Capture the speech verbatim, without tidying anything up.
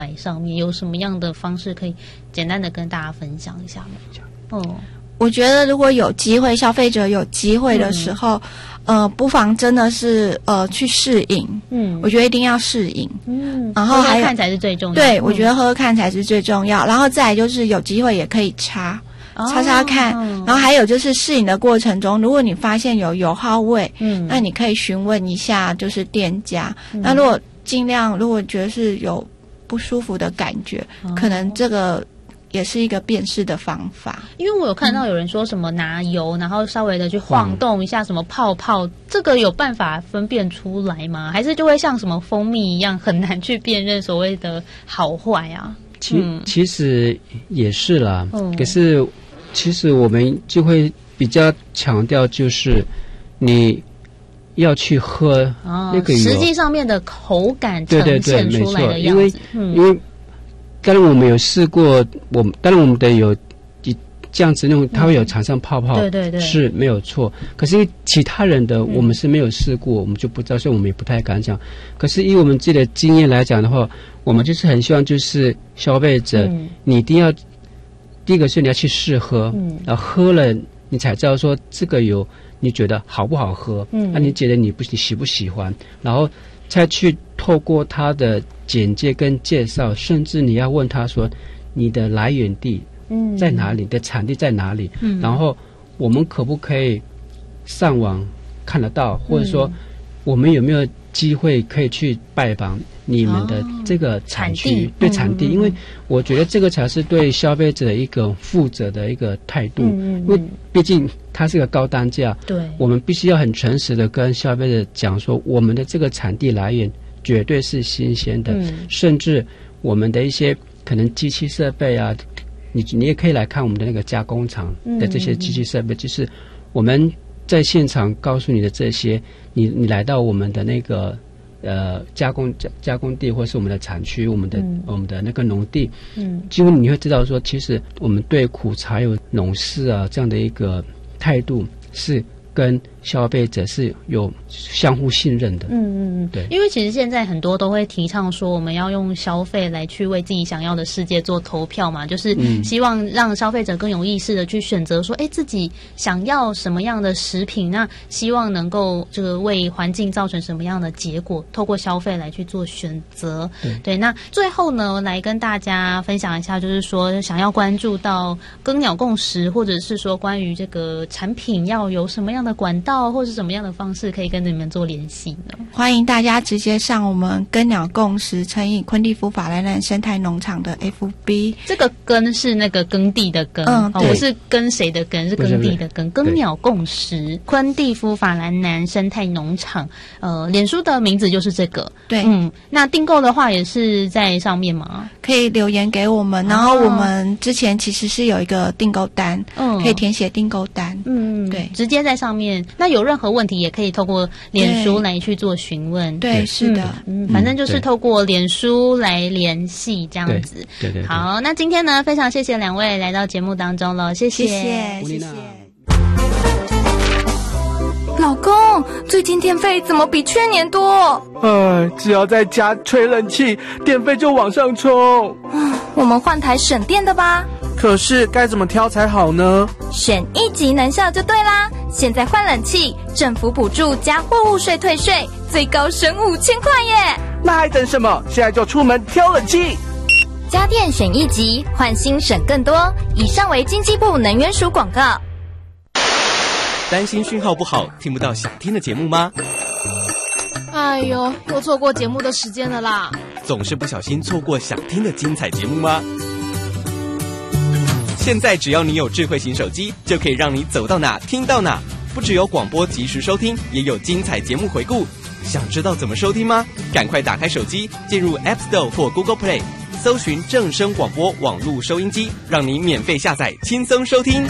上面有什么样的方式可以简单的跟大家分享一下吗？哦， 我觉得如果有机会，消费者有机会的时候，嗯、呃，不妨真的是呃去试饮。嗯，我觉得一定要试饮。嗯，然后还有喝喝看才是最重要。 对， 嗯、 我觉得喝喝看才是最重要。然后再来就是有机会也可以擦。擦擦看、哦，然后还有就是试饮的过程中，如果你发现有油耗味，嗯，那你可以询问一下就是店家。嗯、那如果尽量如果觉得是有不舒服的感觉，哦、可能这个也是一个辨识的方法。 因为我有看到有人说什么拿油，嗯、然后稍微的去晃动一下什么泡泡，这个有办法分辨出来吗？还是就会像什么蜂蜜一样很难去辨认所谓的好坏啊？ 其、嗯、其实也是啦，嗯、可是其实我们就会比较强调，就是你要去喝那个油，哦、 实际上面的口感呈现出来的样子。对对对，没错， 因为、嗯、因为当然我们有试过，我们当然我们的有这样子那种，它会有产生泡泡，嗯、对对对，是没有错。可是其他人的我们是没有试过，嗯、我们就不知道，所以我们也不太敢讲。可是以我们自己的经验来讲的话，我们就是很希望就是消费者，嗯、你一定要第一个是你要去试喝，嗯、然后喝了你才知道说这个油你觉得好不好喝，嗯，那、啊、你觉得你不你喜不喜欢，然后再去透过他的简介跟介绍，甚至你要问他说你的来源地在哪里，嗯、你的产地在哪里，嗯，然后我们可不可以上网看得到，或者说我们有没有机会可以去拜访你们的这个产区，哦、产地对产地，嗯、因为我觉得这个才是对消费者的一个负责的一个态度，嗯、因为毕竟它是个高单价，对，我们必须要很诚实的跟消费者讲说，我们的这个产地来源绝对是新鲜的，嗯、甚至我们的一些可能机器设备啊，你你也可以来看我们的那个加工厂的这些机器设备，嗯、就是我们在现场告诉你的这些，你你来到我们的那个呃加工加加工地，或是我们的产区，我们的、嗯、我们的那个农地，嗯，几乎你会知道说，其实我们对苦茶有农事啊这样的一个态度是跟消费者是有相互信任的。嗯嗯嗯，对，因为其实现在很多都会提倡说，我们要用消费来去为自己想要的世界做投票嘛，就是希望让消费者更有意识的去选择说，哎，自己想要什么样的食品，那希望能够这个为环境造成什么样的结果，透过消费来去做选择。对，对，那最后呢，来跟大家分享一下，就是说想要关注到耕鸟共识，或者是说关于这个产品要有什么样的管道，或是什么样的方式可以跟你们做联系呢？ 欢迎大家直接上我们耕鸟共识乘以昆蒂夫法兰兰生态农场的 F B。 这个耕是那个耕地的耕，嗯，哦，不是跟谁的耕，是耕地的耕。耕鸟共识昆蒂夫法兰兰生态农场，呃，脸书的名字就是这个。对，嗯，那订购的话也是在上面吗？ 可以留言给我们，然后我们之前其实是有一个订购单，嗯，可以填写订购单，嗯，对， 直接在上面。那有任何问题也可以透过脸书来去做询问。 对，对是的， 嗯，反正就是透过脸书来联系这样子。 对对对对。 好，那今天呢，非常谢谢两位来到节目当中了，谢谢， 谢谢，谢谢。 老公，最近电费怎么比去年多？ 哎，只要在家吹冷气，电费就往上冲。 我们换台省电的吧。 可是该怎么挑才好呢？ 选一级能效就对啦！现在换冷气，政府补助加货物税退税，最高省五千块耶！ 那还等什么？现在就出门挑冷气！ 家电选一级，换新省更多。以上为经济部能源署广告。 担心讯号不好，听不到想听的节目吗？ 哎呦，又错过节目的时间了啦！ 总是不小心错过想听的精彩节目吗？现在只要你有智慧型手机，就可以让你走到哪听到哪。不只有广播及时收听，也有精彩节目回顾。想知道怎么收听吗？赶快打开手机，进入 App Store 或 Google Play， 搜寻正声广播网络收音机，让你免费下载，轻松收听。